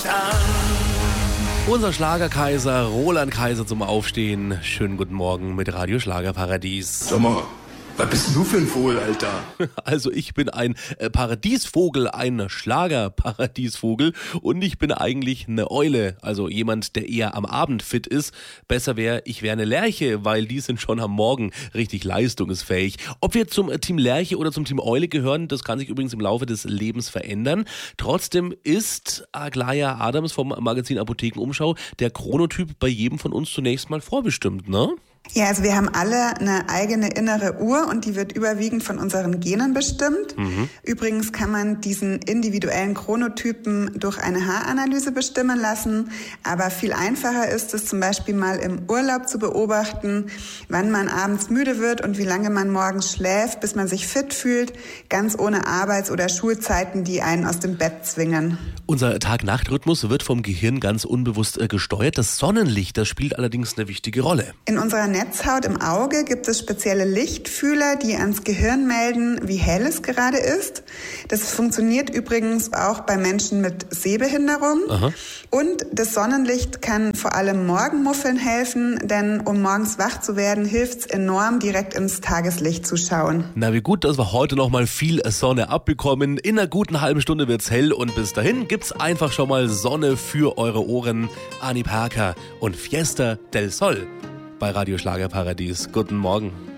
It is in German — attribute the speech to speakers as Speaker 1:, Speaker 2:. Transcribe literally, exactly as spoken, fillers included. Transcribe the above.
Speaker 1: Unser Schlagerkaiser Roland Kaiser zum Aufstehen. Schönen guten Morgen mit Radio Schlagerparadies.
Speaker 2: Sag mal, was bist denn du für ein Vogel, Alter?
Speaker 1: Also ich bin ein äh, Paradiesvogel, ein Schlagerparadiesvogel und ich bin eigentlich eine Eule, also jemand, der eher am Abend fit ist. Besser wäre, ich wäre eine Lerche, weil die sind schon am Morgen richtig leistungsfähig. Ob wir zum Team Lerche oder zum Team Eule gehören, das kann sich übrigens im Laufe des Lebens verändern. Trotzdem ist Aglaya Adams vom Magazin Apothekenumschau der Chronotyp bei jedem von uns zunächst mal vorbestimmt, ne?
Speaker 3: Ja, also wir haben alle eine eigene innere Uhr und die wird überwiegend von unseren Genen bestimmt. Mhm. Übrigens kann man diesen individuellen Chronotypen durch eine Haaranalyse bestimmen lassen, aber viel einfacher ist es zum Beispiel mal im Urlaub zu beobachten, wann man abends müde wird und wie lange man morgens schläft, bis man sich fit fühlt, ganz ohne Arbeits- oder Schulzeiten, die einen aus dem Bett zwingen.
Speaker 1: Unser Tag-Nacht-Rhythmus wird vom Gehirn ganz unbewusst äh, gesteuert. Das Sonnenlicht, das spielt allerdings eine wichtige Rolle.
Speaker 3: In unserer Netzhaut im Auge gibt es spezielle Lichtfühler, die ans Gehirn melden, wie hell es gerade ist. Das funktioniert übrigens auch bei Menschen mit Sehbehinderung. Aha. Und das Sonnenlicht kann vor allem Morgenmuffeln helfen, denn um morgens wach zu werden, hilft es enorm, direkt ins Tageslicht zu schauen.
Speaker 1: Na, wie gut, dass wir heute noch mal viel Sonne abbekommen. In einer guten halben Stunde wird's hell und bis dahin gibt's einfach schon mal Sonne für eure Ohren. Ani Parker und Fiesta del Sol bei Radio Schlagerparadies. Guten Morgen.